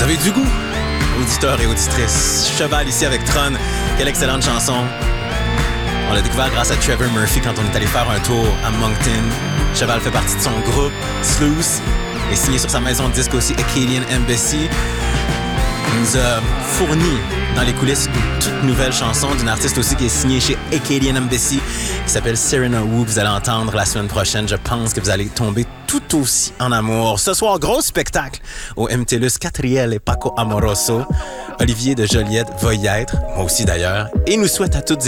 avez du goût, auditeurs et auditrices. Cheval ici avec Tron. Quelle excellente chanson. On l'a découvert grâce à Trevor Murphy quand on est allé faire un tour à Moncton. Cheval fait partie de son groupe, Sluice, et signé sur sa maison de disque aussi, Acadian Embassy. Il nous a fourni dans les coulisses une toute nouvelle chanson d'une artiste aussi qui est signée chez Acadian Embassy, qui s'appelle Serena Wu. Vous allez entendre la semaine prochaine. Je pense que vous allez tomber tout aussi en amour. Ce soir, gros spectacle au MTLUS Catriel et Paco Amoroso. Olivier de Joliette va y être, moi aussi d'ailleurs, et nous souhaite à toutes et